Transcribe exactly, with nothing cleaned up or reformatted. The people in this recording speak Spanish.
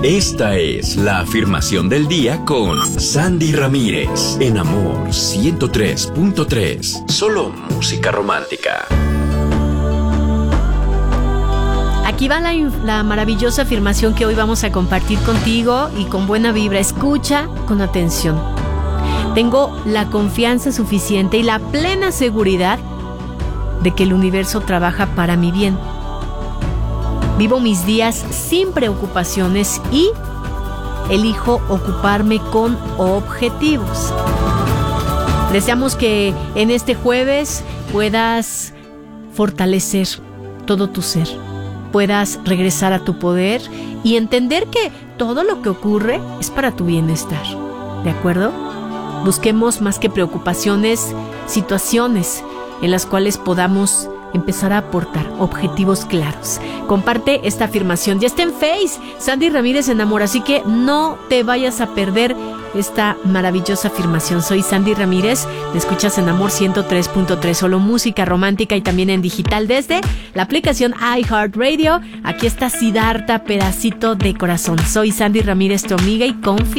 Esta es la afirmación del día con Sandy Ramírez en Amor ciento tres punto tres. Solo música romántica. Aquí va la, la maravillosa afirmación que hoy vamos a compartir contigo y con buena vibra. Escucha con atención. Tengo la confianza suficiente y la plena seguridad de que el universo trabaja para mi bien. Vivo mis días sin preocupaciones y elijo ocuparme con objetivos. Deseamos que en este jueves puedas fortalecer todo tu ser, puedas regresar a tu poder y entender que todo lo que ocurre es para tu bienestar. ¿De acuerdo? Busquemos más que preocupaciones, situaciones en las cuales podamos empezar a aportar objetivos claros. Comparte esta afirmación. Ya está en Face, Sandy Ramírez en Amor, así que no te vayas a perder esta maravillosa afirmación. Soy Sandy Ramírez, me escuchas en Amor ciento tres punto tres, solo música romántica y también en digital desde la aplicación iHeartRadio. Aquí está Siddhartha, pedacito de corazón. Soy Sandy Ramírez, tu amiga y confi